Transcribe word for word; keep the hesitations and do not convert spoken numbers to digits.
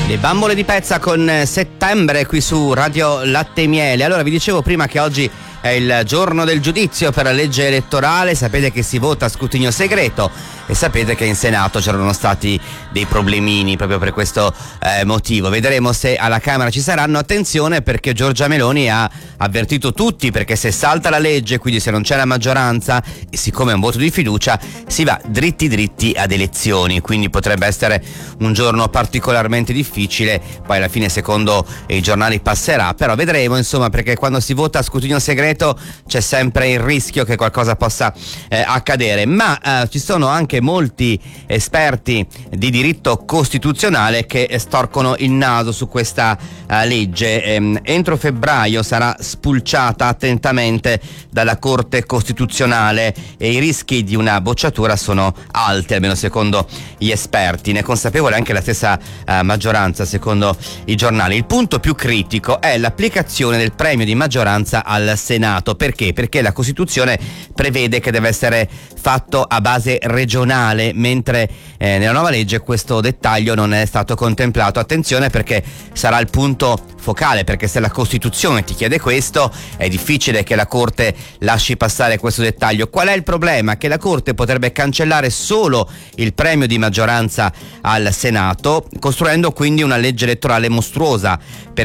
Le bambole di pezza con Settembre qui su Radio Latte e Miele. Allora, vi dicevo prima che oggi è il giorno del giudizio per la legge elettorale. Sapete che si vota a scrutinio segreto e sapete che in Senato c'erano stati dei problemini proprio per questo eh, motivo. Vedremo se alla Camera ci saranno. Attenzione, perché Giorgia Meloni ha avvertito tutti, perché se salta la legge, quindi se non c'è la maggioranza e siccome è un voto di fiducia, si va dritti dritti ad elezioni, quindi potrebbe essere un giorno particolarmente difficile. Poi alla fine, secondo i giornali, passerà, però vedremo, insomma, perché quando si vota a scrutinio segreto c'è sempre il rischio che qualcosa possa eh, accadere. Ma eh, ci sono anche molti esperti di diritto costituzionale che storcono il naso su questa eh, legge. Ehm, entro febbraio sarà spulciata attentamente dalla Corte Costituzionale e i rischi di una bocciatura sono alti, almeno secondo gli esperti. Ne è consapevole anche la stessa eh, maggioranza, secondo i giornali. Il punto più critico è l'applicazione del premio di maggioranza al Senato. Perché? Perché la Costituzione prevede che deve essere fatto a base regionale, mentre eh, nella nuova legge questo dettaglio non è stato contemplato. Attenzione, perché sarà il punto focale, perché se la Costituzione ti chiede questo è difficile che la Corte lasci passare questo dettaglio. Qual è il problema? Che la Corte potrebbe cancellare solo il premio di maggioranza al Senato, costruendo quindi una legge elettorale mostruosa.